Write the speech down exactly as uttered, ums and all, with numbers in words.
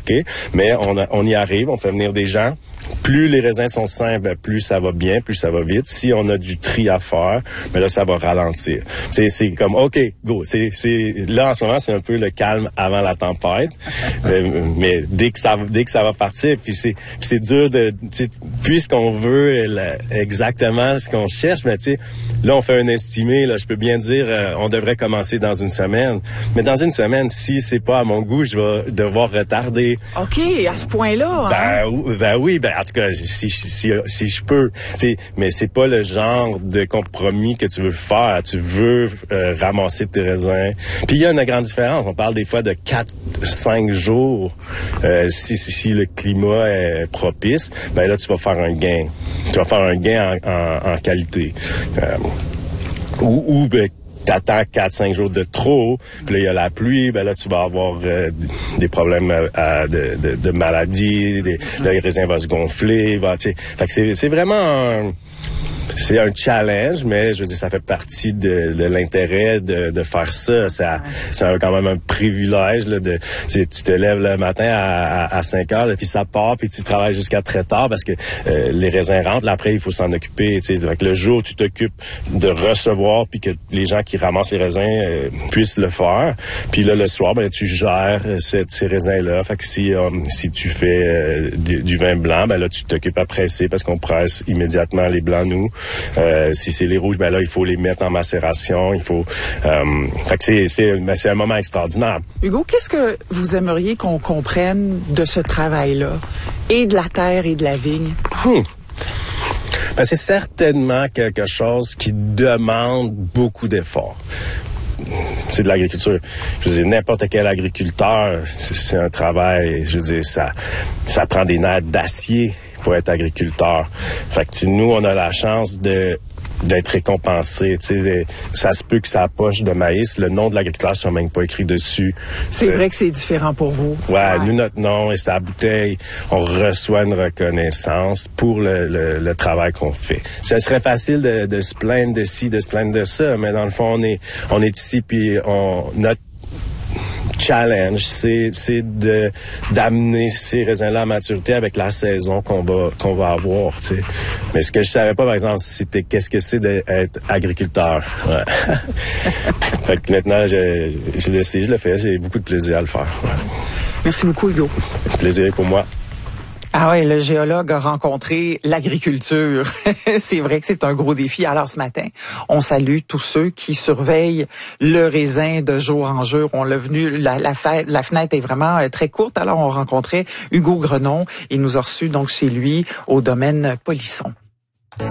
compliqué, mais on, a, on y arrive, on fait venir des gens. Plus les raisins sont sains, ben, plus ça va bien, plus ça va vite. Si on a du tri à faire, ben là, ça va ralentir. C'est, c'est comme, OK, go. C'est, c'est, là, en ce moment, c'est un peu le calme avant la tempête. euh, mais dès que ça, dès que ça va partir, puis c'est, puis c'est dur de, puisqu'on veut la, exactement ce qu'on cherche, mais tu sais, là, on fait un estimé, là, je peux bien dire, euh, on devrait commencer dans une semaine. Mais dans une semaine, si c'est pas à mon goût, je vais devoir retarder. OK, à ce point-là. Ben, hein? ben oui, ben en tout cas, si, si, si je peux. Mais c'est pas le genre de compromis que tu veux faire. Tu veux euh, ramasser tes raisins. Puis il y a une grande différence. On parle des fois de quatre, cinq jours. Euh, si, si, si le climat est propice, ben là, tu vas faire un gain. Tu vas faire un gain en, en, en qualité. Euh, ou, ou ben, t'attends quatre cinq jours de trop, puis là, il y a la pluie, ben là, tu vas avoir euh, des problèmes euh, de, de, de maladie, des, là, les raisins vont se gonfler, va, tu sais. Fait que c'est, c'est vraiment un, c'est un challenge, mais je veux dire, ça fait partie de, de l'intérêt de, de faire ça. ça c'est un, quand même un privilège, là, de, tu te lèves le matin à, à, à cinq heures, là, puis ça part, puis tu travailles jusqu'à très tard parce que euh, les raisins rentrent. Là, après, il faut s'en occuper. Tu sais, donc le jour où tu t'occupes de recevoir, puis que les gens qui ramassent les raisins euh, puissent le faire. Puis là, le soir, ben tu gères cette, ces raisins-là. Fait que si euh, si tu fais euh, du, du vin blanc, ben là, tu t'occupes à presser parce qu'on presse immédiatement les blancs, nous. Euh, si c'est les rouges, ben là, il faut les mettre en macération. Il faut. Euh, fait que c'est, c'est, ben, c'est un moment extraordinaire. Hugo, qu'est-ce que vous aimeriez qu'on comprenne de ce travail-là, et de la terre et de la vigne? Hmm. Ben, c'est certainement quelque chose qui demande beaucoup d'efforts. C'est de l'agriculture. Je veux dire, n'importe quel agriculteur, c'est, c'est un travail, je veux dire, ça, ça prend des nerfs d'acier pour être agriculteur. Fait que nous, on a la chance de d'être récompensé. Tu sais, ça se peut que sa poche de maïs, le nom de l'agriculteur soit même pas écrit dessus. C'est T'sais, vrai que c'est différent pour vous. Ouais, ouais, nous, notre nom et sa bouteille, on reçoit une reconnaissance pour le, le, le travail qu'on fait. Ça serait facile de, de se plaindre de ci, de se plaindre de ça, mais dans le fond, on est, on est ici, puis on, notre challenge, c'est, c'est de, d'amener ces raisins-là à maturité avec la saison qu'on va, qu'on va avoir, tu sais. Mais ce que je savais pas, par exemple, c'était qu'est-ce que c'est d'être agriculteur. Ouais. Fait que maintenant, je, je le sais, je le fais, j'ai beaucoup de plaisir à le faire. Ouais. Merci beaucoup, Hugo. Plaisir pour moi. Ah ouais, le géologue a rencontré l'agriculture. C'est vrai que c'est un gros défi. Alors ce matin, on salue tous ceux qui surveillent le raisin de jour en jour. On l'a venu, la, la, fête, la fenêtre est vraiment euh, très courte. Alors on rencontrait Hugo Grenon et nous a reçus donc chez lui au domaine Polisson.